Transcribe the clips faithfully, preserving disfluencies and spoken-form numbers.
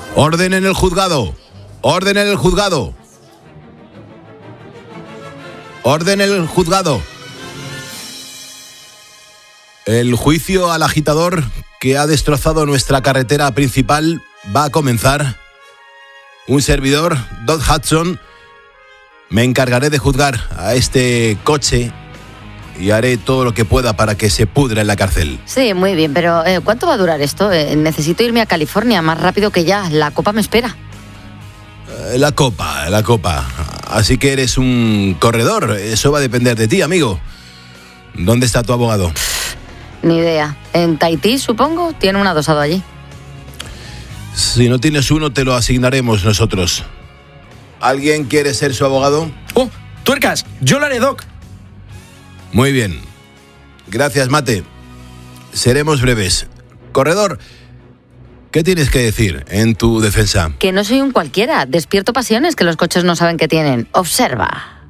Orden en el juzgado. Orden en el juzgado. Orden en el juzgado. El juicio al agitador que ha destrozado nuestra carretera principal va a comenzar. Un servidor, Doc Hudson, me encargaré de juzgar a este coche y haré todo lo que pueda para que se pudra en la cárcel. Sí, muy bien, pero eh, ¿cuánto va a durar esto? Eh, necesito irme a California más rápido que ya. La copa me espera. Eh, la copa, la copa. Así que eres un corredor. Eso va a depender de ti, amigo. ¿Dónde está tu abogado? Ni idea. En Tahití, supongo, tiene un adosado allí. Si no tienes uno, te lo asignaremos nosotros. ¿Alguien quiere ser su abogado? ¡Oh! ¡Tuercas! ¡Yo lo haré, Doc! Muy bien. Gracias, Mate. Seremos breves. Corredor, ¿qué tienes que decir en tu defensa? Que no soy un cualquiera. Despierto pasiones que los coches no saben que tienen. Observa.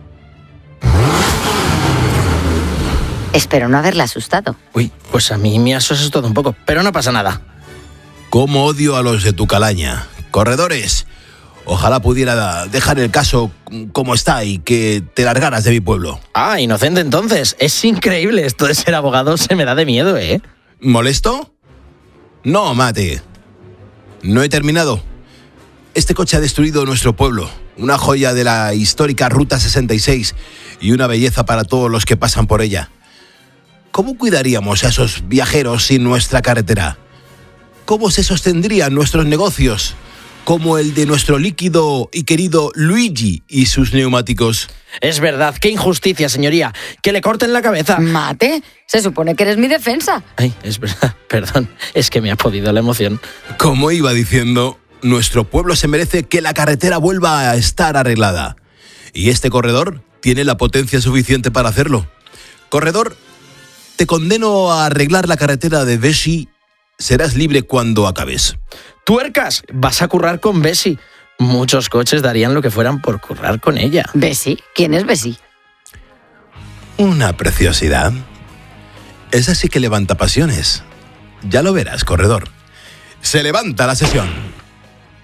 Espero no haberle asustado. Uy, pues a mí me has asustado un poco, pero no pasa nada. ¿Cómo odio a los de tu calaña? Corredores, ojalá pudiera dejar el caso como está y que te largaras de mi pueblo. Ah, inocente entonces. Es increíble esto de ser abogado, se me da de miedo, ¿eh? ¿Molesto? No, Mate. No he terminado. Este coche ha destruido nuestro pueblo, una joya de la histórica Ruta sesenta y seis y una belleza para todos los que pasan por ella. ¿Cómo cuidaríamos a esos viajeros sin nuestra carretera? ¿Cómo se sostendrían nuestros negocios? Como el de nuestro líquido y querido Luigi y sus neumáticos. Es verdad, qué injusticia, señoría. Que le corten la cabeza. Mate, se supone que eres mi defensa. Ay, es verdad, perdón. Es que me ha podido la emoción. Como iba diciendo, nuestro pueblo se merece que la carretera vuelva a estar arreglada. Y este corredor tiene la potencia suficiente para hacerlo. Corredor, te condeno a arreglar la carretera de Bessie. Serás libre cuando acabes. Tuercas, vas a currar con Bessie. Muchos coches darían lo que fueran por currar con ella. ¿Bessie? ¿Quién es Bessie? Una preciosidad. Esa sí que levanta pasiones. Ya lo verás, corredor. Se levanta la sesión.